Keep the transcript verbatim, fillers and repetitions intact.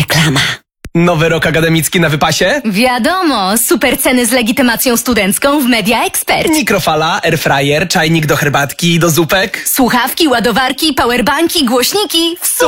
Reklama. Nowy rok akademicki na wypasie? Wiadomo, super ceny z legitymacją studencką w Media Expert. Mikrofala, airfryer, czajnik do herbatki i do zupek. Słuchawki, ładowarki, powerbanki, głośniki w